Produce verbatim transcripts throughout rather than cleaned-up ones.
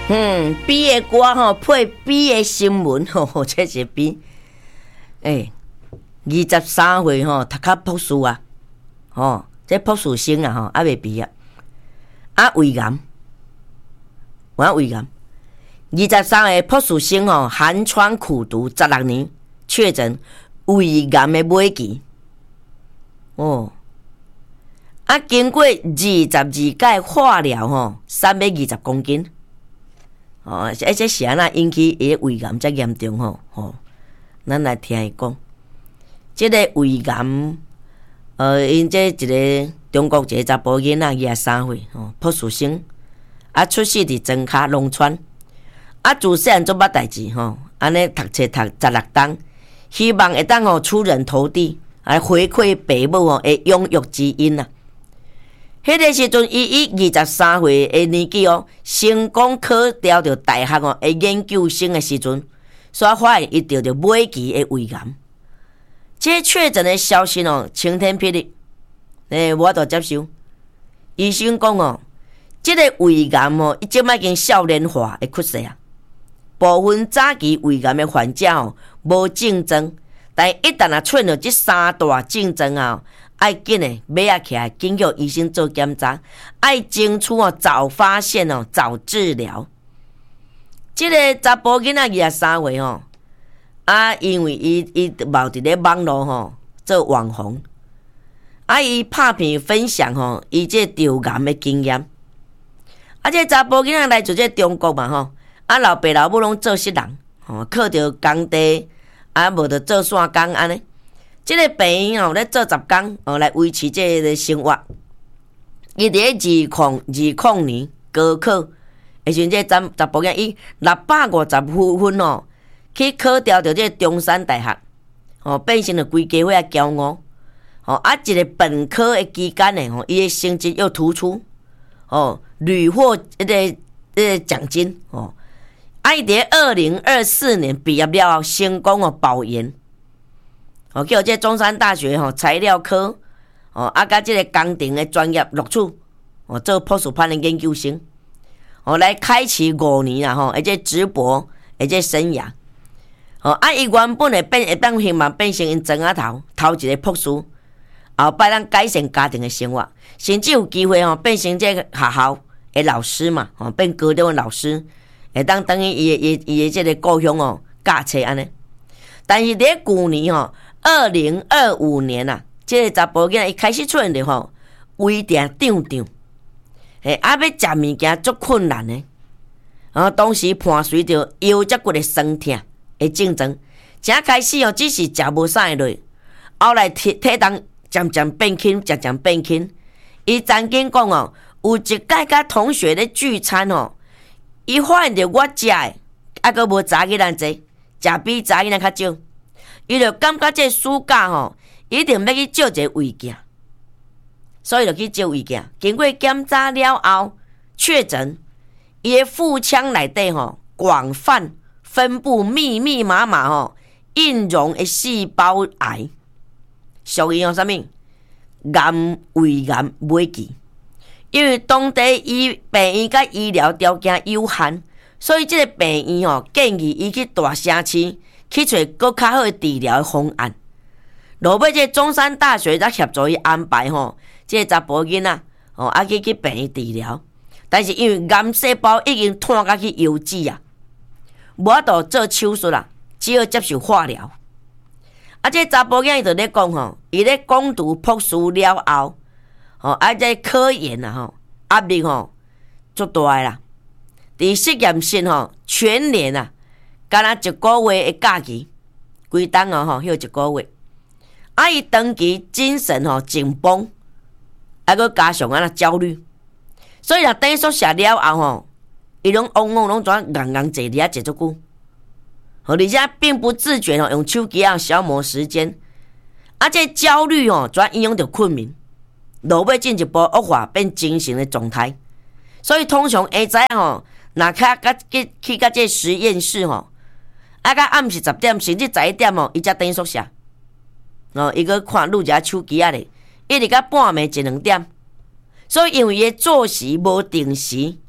嗯，比的歌吼配比的新闻吼，这是比。诶、欸，二十三岁吼，读较博士啊，吼，这博士生啊吼，还未毕业。啊，胃癌，我胃癌。二十三个博士生吼，寒窗苦读十六年，确诊胃癌的尾期。哦，啊，经过二十二届化疗吼，三百二十公斤。哦，而且是安那引起伊胃癌遮严重吼？吼，咱来听伊讲，即、这个胃癌，呃，因这一个中国一个查甫囡仔，二十三岁，吼，博士生，啊，出世伫庄卡农村，啊，自细汉做捌代志吼，安尼读册读十六档，希望会当吼出人头地，来回馈父母吼的养育之恩啊。迄个时阵，伊以二十三岁的年纪哦，成功考调到大学哦，的研究生的时阵，所发现伊得着尾期的胃癌。这确诊的消息哦，晴天霹雳，诶，我都接受。医生讲哦，这个胃癌哦，伊即摆已经少年化的趋势啊。部分早期胃癌的患者哦，无症状，但一旦啊出现了这三大症状啊。爱紧诶，买啊起来，紧叫医生做检查，爱争取哦早发现哦，早治疗。即、这个查甫囡仔二十三岁吼，啊，因为伊伊冒伫咧网络吼做网红，啊，伊拍片分享吼，伊这得癌诶经验。啊，这查甫囡仔来自这中国嘛吼，啊，老爸老母拢做职人，吼，靠着工地，啊，无着做线工安尼。即个病院哦，咧做十工哦，来维持即个生活。伊伫咧二零二零年高考，而且这查查甫囝伊六百五十分哦，去考调到这中山大学，哦，变成了规家伙的骄傲。哦，啊，一个本科的期间呢，吼，伊的成绩又突出，哦，屡获一个一个奖金哦。啊，伊伫二零二四年毕业了后，成功哦保研。哦，叫这中山大学吼材料科，哦，啊，甲这个工程的专业录取，哦，做博士班的研究生，哦，来开启五年啦吼，而且直博，而且生涯，哦，啊，伊原本会变会当希望变成因庄仔头头一个博士，后摆咱改善家庭的生活，甚至有机会吼变成这个学校的老师嘛，哦，变高中的老师，会当等于伊伊伊的这个故乡哦教册安尼，但是伫旧年吼。二零二五年啊，这个查甫囝伊开始出现着吼，胃定胀胀，诶，啊要食物件足困难的，然后当时伴随着腰脊骨的酸痛的症状，正开始哦只是食无啥会落，后来体体重渐渐变轻，渐渐变轻。伊曾经讲哦，有一届甲同学咧聚餐哦，伊发现着我食的，啊阁无查囡仔济，食比查囡仔较少。伊就感觉这暑假吼，一定要去照一个胃镜，所以就去照胃镜。经过检查了后，确诊伊的腹腔内底吼广泛分布密密麻麻吼硬溶的细胞癌，属于哦啥物癌胃癌尾期。因为当地医病院甲医疗条件有限，所以这个病院吼建议伊去大城市。去找更较好的治疗的方案，落尾这中山大学才协助伊安排吼，这个查甫囡仔哦，啊去去病院治疗，但是因为癌细胞已经拖到去腰子啊，无法度做手术啦，只好接受化疗。啊，这查甫囡仔就咧讲吼，伊咧攻读博士了后，吼啊这科研啊吼压力吼足大诶啦，伫实验室吼全年啊。敢若一个月的假期，规档哦吼，休一个月。啊，伊长期精神吼紧绷，还佫加上啊那焦虑，所以若等宿舍了后吼，伊拢往往拢转硬硬坐伫遐坐足久，而且并不自觉吼用手机啊消磨时间。啊，这焦虑吼转影响着困眠，落尾进一步恶化变精神的状态。所以通常下早吼，若较甲去去甲这实验室吼。啊，到暗时十点甚至十一点哦，伊才等宿舍。哦，伊个看愈一下手机啊咧，一直到半暝一两点。所以因为伊作息无定时，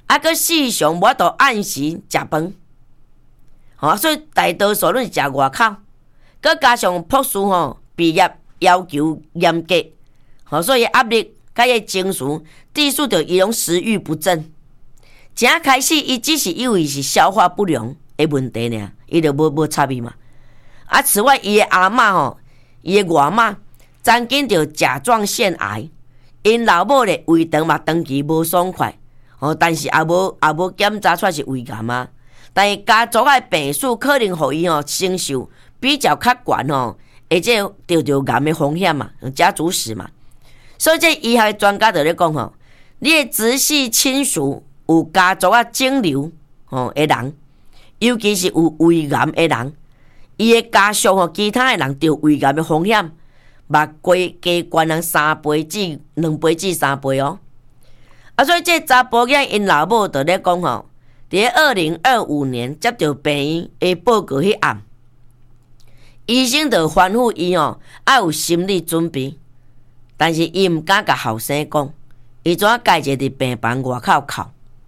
啊，佮时常无法度按时食饭，吼、哦，所以大多数拢是食外口，佮加上博士吼毕业要求严格，吼、哦，所以压力甲伊情绪致使着伊拢食欲不振。正开始伊只是因为是消化不良的问题尔，伊就无无插伊嘛。啊，此外，伊的阿嬷吼，伊的外嬷曾经着甲状腺癌，因老母咧胃肠嘛长期无爽快，哦，但是也无也无检查出来是胃癌啊。但是家族的病史可能互伊吼承受比较较悬吼，而且得着癌的风险嘛，家族史嘛。所以这医学专家就咧讲吼，你的直系亲属有家族啊肿瘤吼的人，尤其是有胃癌的人，伊的家属吼其他的人得胃癌的风险，目规加悬人三倍至两倍至三倍哦。啊，所以这查甫囝因老母就咧讲吼，伫二零二五年接到病院的报告迄暗，医生就吩咐伊吼要有心理准备，但是伊毋敢甲后生讲，伊怎啊家己伫病房外口哭。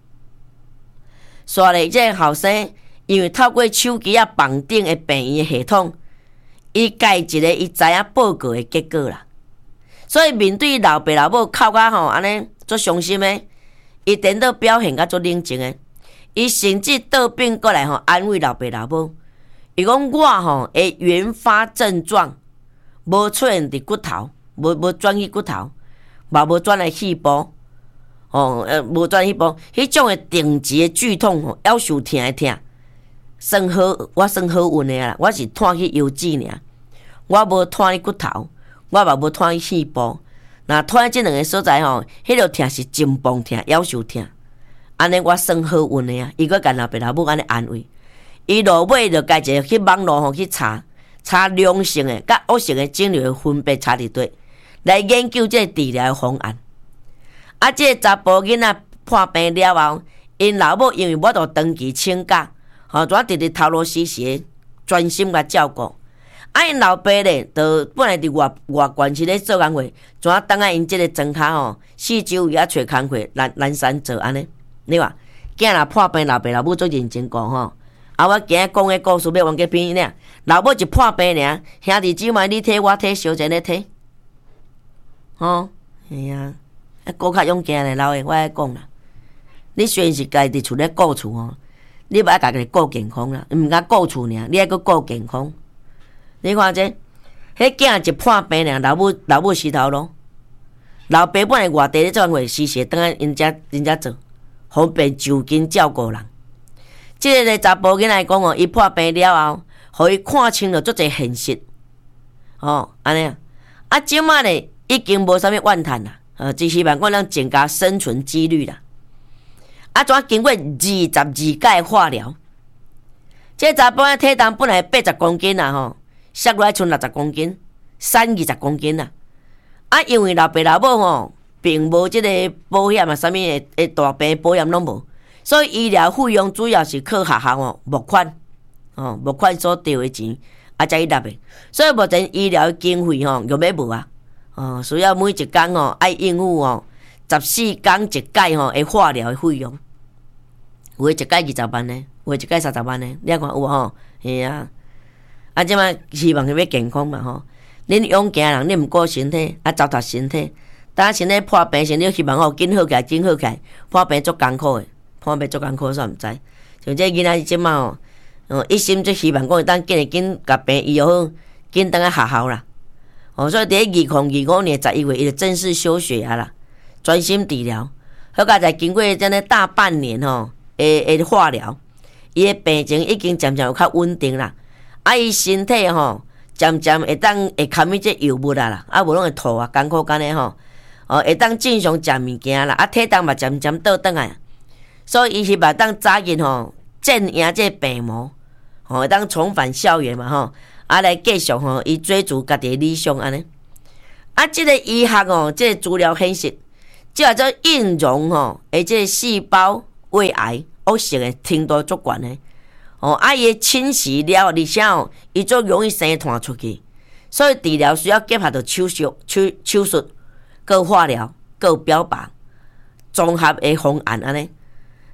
煞咧，这后生因为透过手机啊绑定的病院的系统，伊家一个伊知影报告的结果啦。所以面对老爸老母哭甲吼安尼足伤心的，伊颠倒表现甲足冷静的。伊甚至倒变过来吼安慰老爸老母，伊讲我吼的原发症状无出现伫骨头，无无转去骨头，嘛无转来细胞。哦，呃，无转迄部，迄种诶定级诶剧痛吼，夭寿疼诶疼，算好，我算好运诶啦。我是拖去腰子尔，我无拖去骨头，我嘛无拖去细胞。若拖即两个所在吼，迄落疼是真崩疼，夭寿疼。安尼我算好运诶啊！伊阁甲老爸老母安尼安慰，伊落尾就家己去网络吼去查查良性诶、甲恶性诶肿瘤诶分别差伫对，来研究即个治疗诶方案。啊！这个查甫囡仔破病了后，因老母因为无度长期请假，吼，怎直直头路死死专心甲照顾。啊，因老爸咧，就本来伫外外县市咧做工课，怎啊等下因即个庄脚吼，四周围啊找工课，南南山做安尼。你话囝若破病，老爸老母做认真讲吼。啊，我今日讲个故事要完结篇呢。老母一破病尔，兄弟姊妹你睇我睇，小姐你睇，吼，系啊。啊，顾较勇敢咧，老诶，我爱讲啦。你虽然是家己厝咧顾厝吼，你无爱家己顾健康啦，毋敢顾厝尔，你爱阁顾健康。你看这，迄囝一破病尔，老母老母死头咯。老爸本来外地咧做工，时时等下因遮因遮做，方便就近照顾人。即个咧查甫囡仔讲哦，伊破病了后，互伊看清了足侪现实。哦，安尼啊，啊，即马咧已经无啥物怨叹啦。呃，只希望我咱增加生存几率啦。啊，怎经过二十二届化疗，这查甫仔体重本来八十公斤啦吼，摔落来剩六十公斤，瘦二十公斤啦。啊，因为老爸老母吼，并无即个保险啊，啥物诶诶大病保险拢无，所以医疗费用主要是靠学校吼募款，哦募款所得诶钱啊，才去纳诶。所以目前医疗经费吼用要无啊。哦，需要每一工哦，爱应付哦，十四工一届吼，诶化疗诶费用，有诶一届二十万呢，有诶一届三十万呢，你看有吼？是啊，啊，即摆希望是要健康嘛吼。恁勇敢人，你毋顾身体，啊糟蹋身体，等身体破病时，你希望吼紧好起来，紧好起来，破病足艰苦诶，破病足艰苦，煞毋知。像这囡仔即摆吼，哦，一心最希望讲会当紧诶紧甲病医好，紧等下学校啦。哦，所以伫二零二五年十一月，伊就正式休学啊啦，专心治疗。好佳在经过这样大半年吼，诶诶化疗，伊诶病情已经渐渐有较稳定啦。啊，伊身体吼渐渐会当会堪伊这药物啊啦，啊无拢会吐啊，艰苦干诶吼。哦，会当正常食物件啦，啊体重嘛渐渐倒转来。所以伊是嘛当早日吼战赢这病魔，吼会当重返校园嘛吼。啊，来继续吼，伊追逐家己理想安尼。啊，即个医学哦，即个资料显示，即个做应容吼，诶，即个细胞胃癌恶性诶程度足悬诶。哦，啊，伊侵袭了，而且哦，伊足容易生痰出去，所以治疗需要结合着手术、手手术、搁化疗、搁标靶综合诶方案安尼。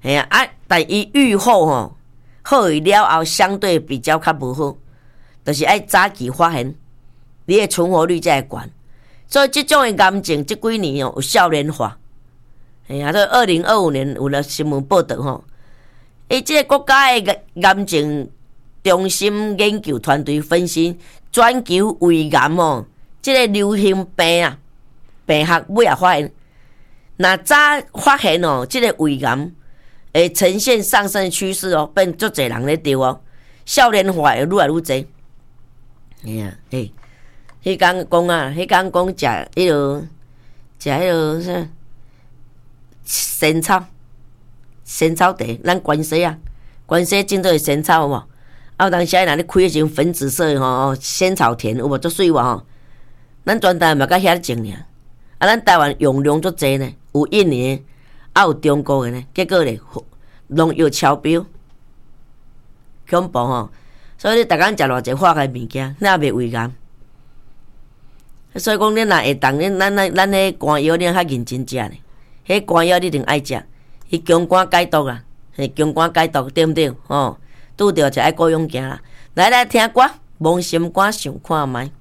嘿啊，啊，但伊愈后吼，好去了后相对比较较无好，就是爱早期发现，你的存活率才会悬。所以即种的癌症，即几年哦有少年化。嘿啊，这二零二五年有了新闻报道吼，伊即个国家的癌症中心研究团队分析，全球胃癌哦，即个流行病啊，病学尾也发现。那早发现哦，即、這個胃癌會呈現上升趨勢哦，變足濟人咧得哦，少年化會愈來愈濟。哎呀，誒，迄工講啊，迄工講食迄落食迄落啥仙草，仙草茶，咱關西啊，關西種做仙草有無？啊，有當時啊，若咧開迄種粉紫色吼，仙草田有無足水哇吼？咱全台嘛甲遐種爾，啊，咱台灣用量足濟呢。有印尼的，啊有中國的呢，結果咧，農藥超標，恐怖吼！所以你逐工食偌濟化學物件，你也袂胃癌。所以講，你若會當，恁咱咱咱迄肝藥，你較認真食呢。迄肝藥你一定愛食，伊強肝解毒啦，係強肝解毒，對毋對？吼、哦，拄着就愛過勇行啦。來來聽歌，夢心歌想看覓。